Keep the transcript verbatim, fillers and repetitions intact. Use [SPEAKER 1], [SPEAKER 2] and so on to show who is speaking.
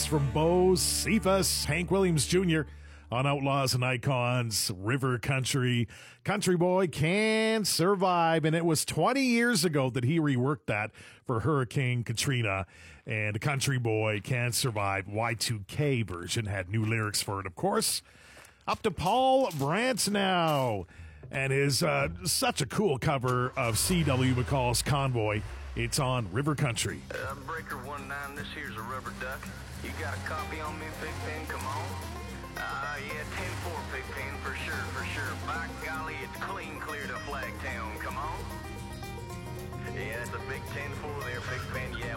[SPEAKER 1] lyrics from Bo Cephas, Hank Williams Junior on Outlaws and Icons, River Country. Country Boy Can't Survive. And it was twenty years ago that he reworked that for Hurricane Katrina. And Country Boy Can't Survive, Y two K version, had new lyrics for it, of course. Up to Paul Brantz now. And his uh, such a cool cover of C W McCall's Convoy. It's on River Country.
[SPEAKER 2] Uh, breaker one nine, this here's a rubber duck. You got a copy on me, Pigpen? Come on. Uh, yeah, ten four, Pigpen, for sure, for sure. By golly, it's clean clear to Flagtown. Come on. Yeah, it's a big ten four there, Pigpen. Yeah.